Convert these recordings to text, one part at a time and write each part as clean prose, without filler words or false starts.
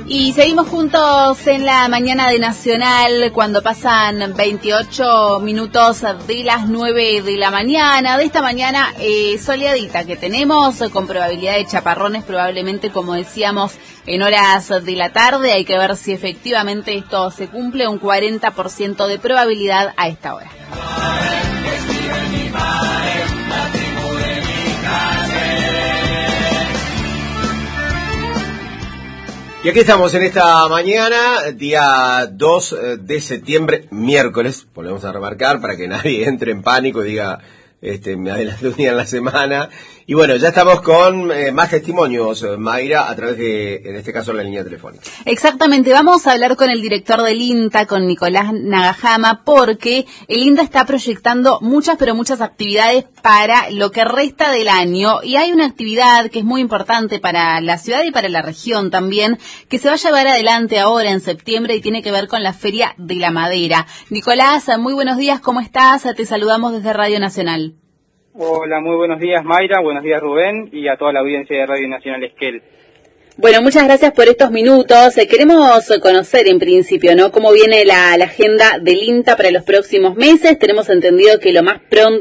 Y seguimos juntos en la mañana de Nacional cuando pasan 28 minutos de las 9 de la mañana. De esta mañana soleadita que tenemos con probabilidad de chaparrones probablemente, como decíamos, en horas de la tarde. Hay que ver si efectivamente esto se cumple, un 40% de probabilidad a esta hora. Y aquí estamos en esta mañana, día 2 de septiembre, miércoles, volvemos a remarcar para que nadie entre en pánico y diga, me adelanté un día en la semana. Y bueno, ya estamos con más testimonios, Mayra, a través de, en este caso, la línea telefónica. Exactamente, vamos a hablar con el director del INTA, con Nicolás Nagajama, porque el INTA está proyectando muchas, pero muchas actividades para lo que resta del año. Y hay una actividad que es muy importante para la ciudad y para la región también, que se va a llevar adelante ahora en septiembre y tiene que ver con la Feria de la Madera. Nicolás, muy buenos días, ¿cómo estás? Te saludamos desde Radio Nacional. Hola, muy buenos días Mayra, buenos días Rubén y a toda la audiencia de Radio Nacional Esquel. Bueno, muchas gracias por estos minutos. Queremos conocer en principio, ¿no?, cómo viene la agenda del INTA para los próximos meses. Tenemos entendido que lo más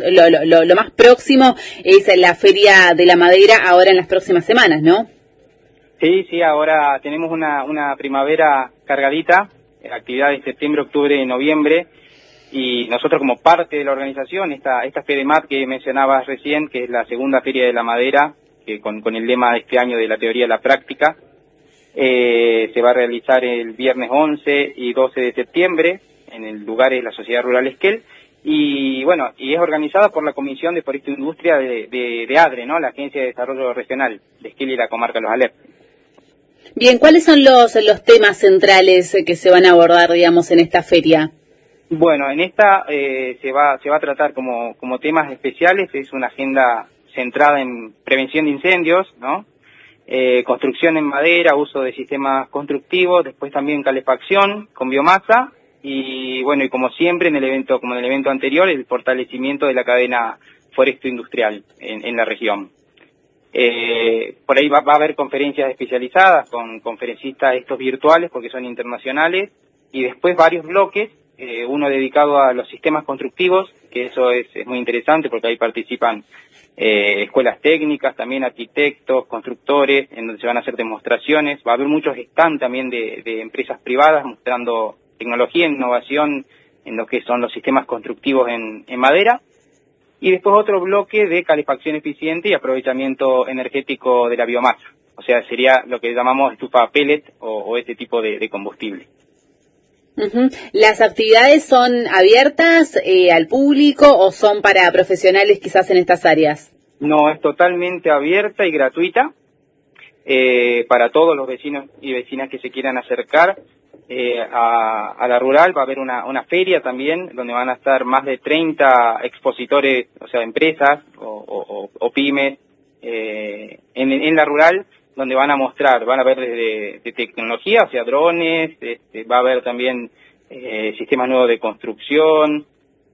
próximo es la Feria de la Madera ahora en las próximas semanas, ¿no? Sí, ahora tenemos una primavera cargadita, actividades de septiembre, octubre y noviembre. Y nosotros como parte de la organización, esta FEDEMAT que mencionabas recién, que es la segunda Feria de la Madera, que con el lema de este año de la teoría a la práctica, se va a realizar el viernes 11 y 12 de septiembre en el lugar de la Sociedad Rural Esquel. Y bueno, y es organizada por la Comisión de Foresta e Industria de ADRE, ¿no?, la Agencia de Desarrollo Regional de Esquel y la Comarca Los Alerces. Bien, ¿cuáles son los temas centrales que se van a abordar, digamos, en esta feria? Bueno, en esta se va a tratar como temas especiales. Es una agenda centrada en prevención de incendios, ¿no? Construcción en madera, uso de sistemas constructivos, después también calefacción con biomasa y bueno, y como siempre en el evento anterior, el fortalecimiento de la cadena foresto-industrial en la región. Por ahí va a haber conferencias especializadas con conferencistas estos virtuales porque son internacionales y después varios bloques. Uno dedicado a los sistemas constructivos, que eso es muy interesante porque ahí participan escuelas técnicas, también arquitectos, constructores, en donde se van a hacer demostraciones. Va a haber muchos stands también de empresas privadas mostrando tecnología e innovación en lo que son los sistemas constructivos en madera. Y después otro bloque de calefacción eficiente y aprovechamiento energético de la biomasa. O sea, sería lo que llamamos estufa pellet o este tipo de combustible. Uh-huh. ¿Las actividades son abiertas al público o son para profesionales quizás en estas áreas? No, es totalmente abierta y gratuita para todos los vecinos y vecinas que se quieran acercar a la rural. Va a haber una feria también donde van a estar más de 30 expositores, o sea, empresas o pymes en la rural, donde van a ver desde tecnología, o sea, drones, va a haber también sistemas nuevos de construcción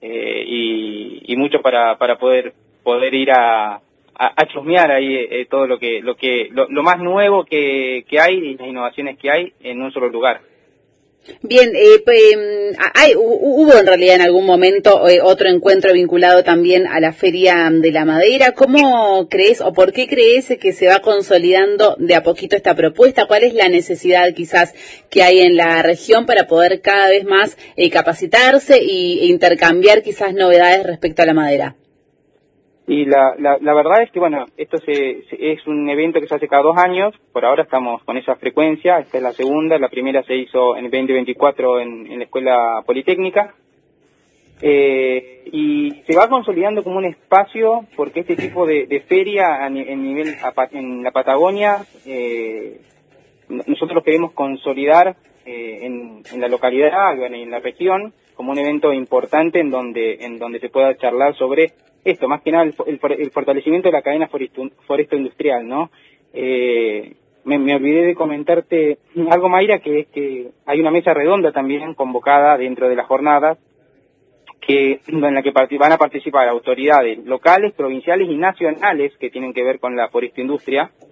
y mucho para poder ir a chusmear ahí todo lo más nuevo que hay y las innovaciones que hay en un solo lugar. Bien, hubo en realidad en algún momento otro encuentro vinculado también a la Feria de la Madera. ¿Cómo crees o por qué crees que se va consolidando de a poquito esta propuesta? ¿Cuál es la necesidad quizás que hay en la región para poder cada vez más capacitarse e intercambiar quizás novedades respecto a la madera? Y la verdad es que, bueno, esto es un evento que se hace cada 2 años. Por ahora estamos con esa frecuencia. Esta es la segunda. La primera se hizo en el 2024 en la Escuela Politécnica. Y se va consolidando como un espacio porque este tipo de feria en la Patagonia, nosotros queremos consolidar en la localidad y en la región como un evento importante en donde se pueda charlar sobre esto, más que nada el fortalecimiento de la cadena foresto-industrial, ¿no? Me olvidé de comentarte algo, Mayra, que es que hay una mesa redonda también convocada dentro de las jornadas en la que van a participar autoridades locales, provinciales y nacionales que tienen que ver con la foresto-industria,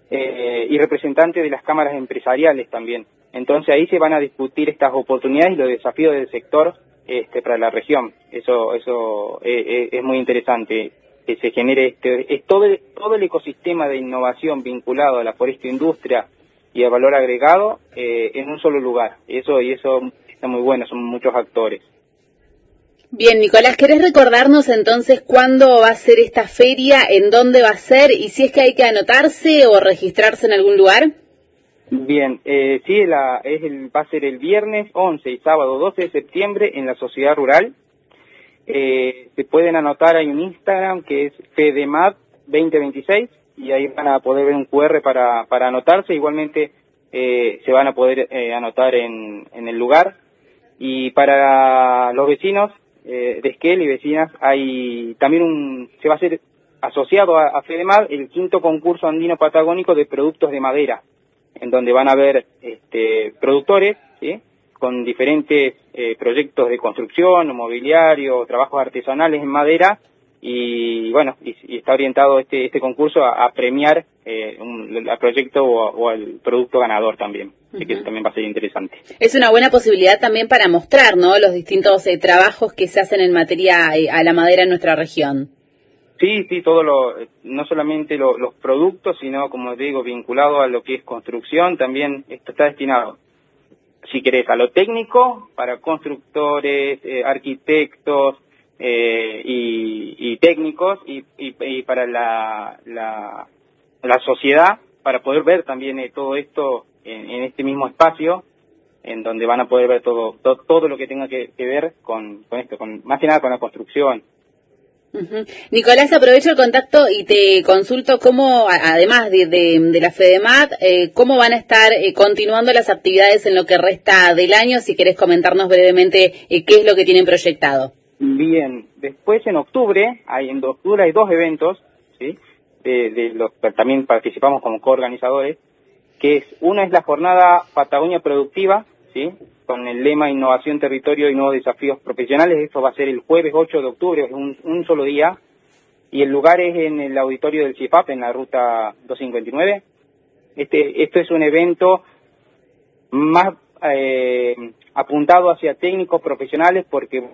y representantes de las cámaras empresariales también. Entonces ahí se van a discutir estas oportunidades y los desafíos del sector para la región. Eso es muy interesante, que se genere todo el ecosistema de innovación vinculado a la forestoindustria y al valor agregado en un solo lugar. Eso está muy bueno, son muchos actores. Bien, Nicolás, ¿querés recordarnos entonces cuándo va a ser esta feria, en dónde va a ser y si es que hay que anotarse o registrarse en algún lugar? Bien, sí, va a ser el viernes 11 y sábado 12 de septiembre en la Sociedad Rural. Se pueden anotar, hay un Instagram que es FEDEMAD 2026 y ahí van a poder ver un QR para anotarse. Igualmente se van a poder anotar en el lugar. Y para los vecinos de Esquel y vecinas hay también se va a hacer asociado a FEDEMAD el 5º concurso andino patagónico de productos de madera, en donde van a haber productores, ¿sí?, con diferentes proyectos de construcción, mobiliario, trabajos artesanales en madera, y bueno, y está orientado este concurso a premiar al proyecto o al producto ganador también. Así que eso también va a ser interesante. Es una buena posibilidad también para mostrar, ¿no?, los distintos trabajos que se hacen en materia a la madera en nuestra región. Sí, no solamente los productos, sino, como te digo, vinculado a lo que es construcción, también esto está destinado, si querés, a lo técnico, para constructores, arquitectos y técnicos, y para la sociedad, para poder ver también todo esto en este mismo espacio, en donde van a poder ver todo lo que tenga que ver con esto, más que nada con la construcción. Nicolás, aprovecho el contacto y te consulto cómo, además de la FEDEMAD, cómo van a estar continuando las actividades en lo que resta del año, si querés comentarnos brevemente qué es lo que tienen proyectado. Bien, después en octubre hay 2 eventos, ¿sí?, de los que también participamos como coorganizadores, que una es la jornada Patagonia Productiva, ¿sí?, con el lema Innovación, Territorio y Nuevos Desafíos Profesionales. Esto va a ser el jueves 8 de octubre, es un solo día, y el lugar es en el auditorio del CIFAP, en la ruta 259. Esto es un evento más apuntado hacia técnicos profesionales, porque...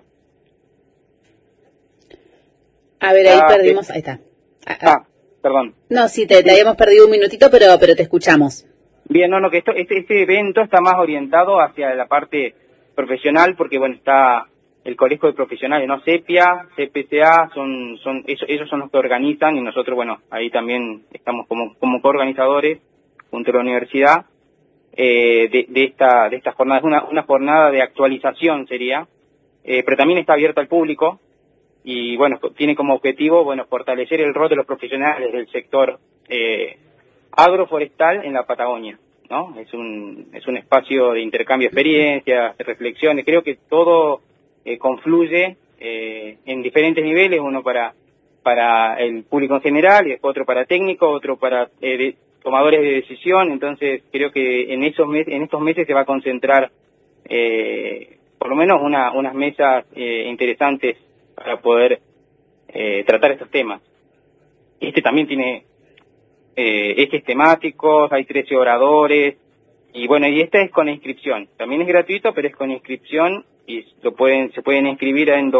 A ver, ahí perdimos, ahí está. Perdón. No, sí, te habíamos perdido un minutito, pero te escuchamos. Bien, que este evento está más orientado hacia la parte profesional, porque bueno, está el Colegio de Profesionales, ¿no? CEPIA, CPCA, ellos son los que organizan, y nosotros, bueno, ahí también estamos como coorganizadores junto a la universidad de estas jornadas. Una jornada de actualización sería, pero también está abierta al público, y bueno, tiene como objetivo, bueno, fortalecer el rol de los profesionales del sector agroforestal en la Patagonia, ¿no? Es un espacio de intercambio de experiencias, de reflexiones. Creo que todo confluye en diferentes niveles, uno para el público en general, y después otro para técnico, otro para tomadores de decisión. Entonces creo que en estos meses se va a concentrar por lo menos unas mesas interesantes para poder tratar estos temas. También tiene ejes temáticos, hay 13 oradores, y bueno, y esta es con inscripción. También es gratuito, pero es con inscripción, y se pueden inscribir en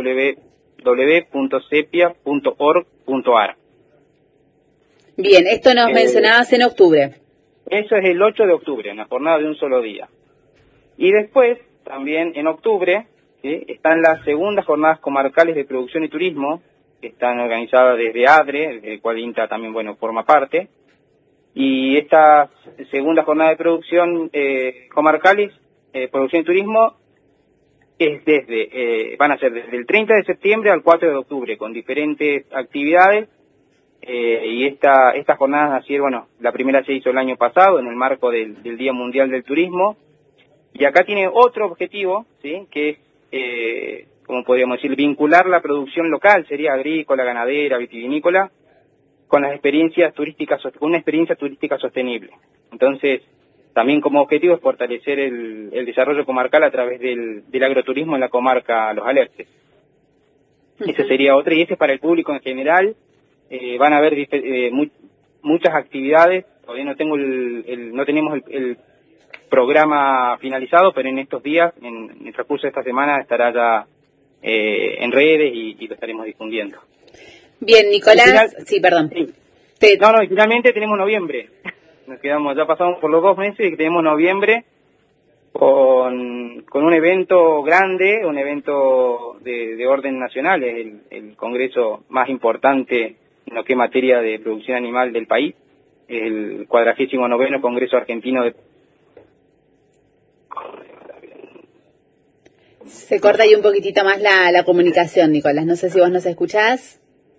www.sepia.org.ar. Bien, esto nos mencionabas en octubre. Eso es el 8 de octubre, una jornada de un solo día. Y después, también en octubre, ¿sí?, están las segundas jornadas comarcales de producción y turismo, que están organizadas desde ADRE, del cual INTA también, bueno, forma parte. Y estas segundas jornadas de producción comarcales, producción y turismo, van a ser desde el 30 de septiembre al 4 de octubre, con diferentes actividades. Y estas jornadas nacieron, bueno, la primera se hizo el año pasado en el marco del Día Mundial del Turismo. Y acá tiene otro objetivo, ¿sí?, que es, como podríamos decir, vincular la producción local, sería agrícola, ganadera, vitivinícola, con las experiencias turísticas, una experiencia turística sostenible. Entonces, también como objetivo es fortalecer el desarrollo comarcal a través del agroturismo en la comarca Los Alerces. Ese sería otro, y ese es para el público en general. Van a haber muchas actividades todavía no tengo no tenemos el programa finalizado, pero en estos días, en el transcurso de esta semana, estará ya en redes y lo estaremos difundiendo. Bien, Nicolás, sí, perdón. Sí. No, y finalmente tenemos noviembre. Nos quedamos, ya pasamos por los 2 meses y tenemos noviembre con un evento grande, un evento de orden nacional, es el congreso más importante en lo que es materia de producción animal del país, el 49º Congreso Argentino de... Se corta ahí un poquitito más la comunicación, Nicolás, no sé si vos nos escuchás.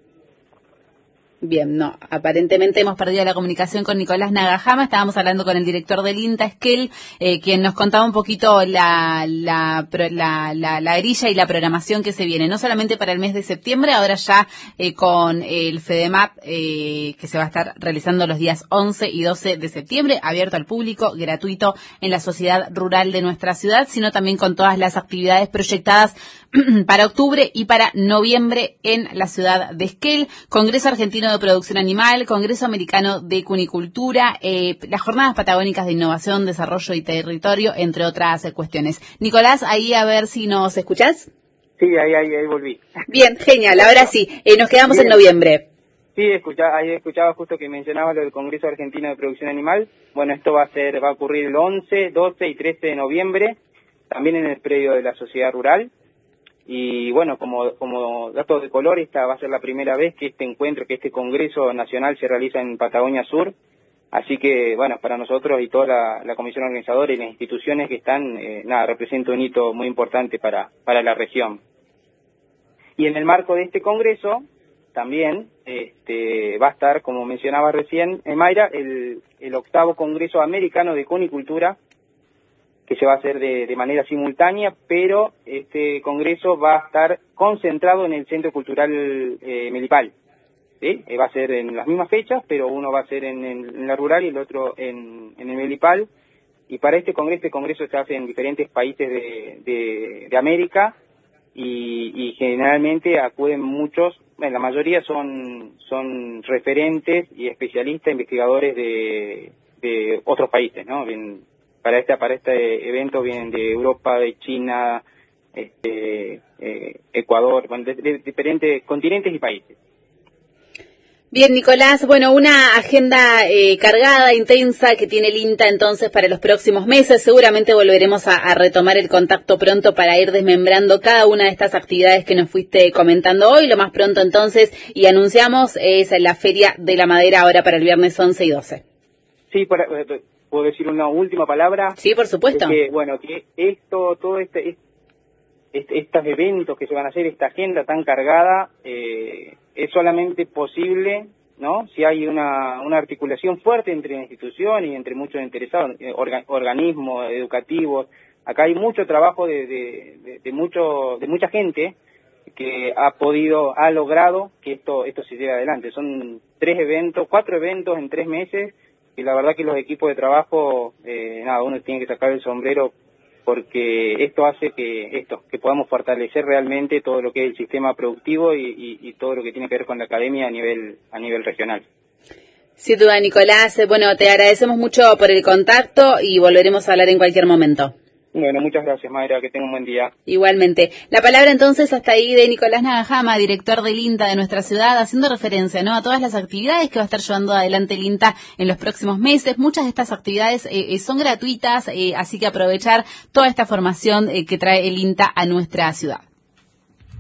Bien, no, aparentemente hemos perdido la comunicación con Nicolás Nagahama. Estábamos hablando con el director del INTA, Esquel, quien nos contaba un poquito la grilla y la programación que se viene, no solamente para el mes de septiembre, ahora ya con el FEDEMAP, que se va a estar realizando los días 11 y 12 de septiembre, abierto al público, gratuito en la sociedad rural de nuestra ciudad, sino también con todas las actividades proyectadas para octubre y para noviembre en la ciudad de Esquel, Congreso Argentino de Producción Animal, Congreso Americano de Cunicultura, las Jornadas Patagónicas de Innovación, Desarrollo y Territorio, entre otras cuestiones. Nicolás, ahí a ver si nos escuchás. Sí, ahí volví. Bien, genial, ahora sí, nos quedamos Bien. En noviembre. Sí, ahí escuchaba justo que mencionaba lo del Congreso Argentino de Producción Animal. Bueno, esto va a ocurrir el 11, 12 y 13 de noviembre, también en el predio de la Sociedad Rural. Y bueno, como dato de color, esta va a ser la primera vez que este Congreso Nacional se realiza en Patagonia Sur. Así que, bueno, para nosotros y toda la comisión organizadora y las instituciones que están, representa un hito muy importante para la región. Y en el marco de este Congreso, también va a estar, como mencionaba recién Mayra, el 8º Congreso Americano de Cunicultura, que se va a hacer de manera simultánea, pero este congreso va a estar concentrado en el Centro Cultural Melipal. ¿Sí? Va a ser en las mismas fechas, pero uno va a ser en la rural y el otro en el Melipal. Y para este congreso se hace en diferentes países de América y generalmente acuden muchos, la mayoría son referentes y especialistas, investigadores de otros países, ¿no? Para este evento vienen de Europa, de China, Ecuador, de diferentes continentes y países. Bien, Nicolás, bueno, una agenda cargada, intensa que tiene el INTA entonces para los próximos meses. Seguramente volveremos a retomar el contacto pronto para ir desmembrando cada una de estas actividades que nos fuiste comentando hoy. Lo más pronto entonces, y anunciamos, es la Feria de la Madera ahora para el viernes 11 y 12. Sí, ¿puedo decir una última palabra? Sí, por supuesto. Que estos eventos que se van a hacer, esta agenda tan cargada, es solamente posible, ¿no? Si hay una articulación fuerte entre la institución y entre muchos interesados, organismos educativos. Acá hay mucho trabajo de mucha gente que ha logrado que esto se lleve adelante. Son 4 eventos en 3 meses. Y la verdad que los equipos de trabajo, uno tiene que sacar el sombrero porque esto hace que podamos fortalecer realmente todo lo que es el sistema productivo y todo lo que tiene que ver con la academia a nivel regional. Sin duda, Nicolás. Bueno, te agradecemos mucho por el contacto y volveremos a hablar en cualquier momento. Bueno, muchas gracias, Mayra, que tenga un buen día. Igualmente. La palabra entonces hasta ahí de Nicolás Nagahama, director del INTA de nuestra ciudad, haciendo referencia, ¿no?, a todas las actividades que va a estar llevando adelante el INTA en los próximos meses. Muchas de estas actividades son gratuitas, así que aprovechar toda esta formación que trae el INTA a nuestra ciudad.